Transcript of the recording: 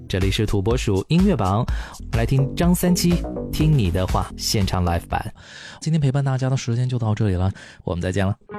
这里是土拨鼠音乐榜，来听张三七听你的话现场 live 版。今天陪伴大家的时间就到这里了，我们再见了。